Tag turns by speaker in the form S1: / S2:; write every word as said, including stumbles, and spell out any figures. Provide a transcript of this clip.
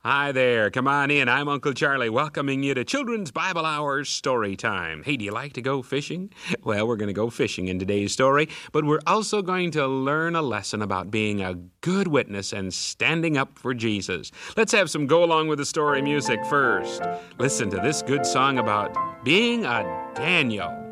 S1: Hi there. Come on in. I'm Uncle Charlie, welcoming you to Children's Bible Hour Story Time. Hey, do you like to go fishing? Well, we're going to go fishing in today's story, but we're also going to learn a lesson about being a good witness and standing up for Jesus. Let's have some go along with the story music first. Listen to this good song about being a Daniel.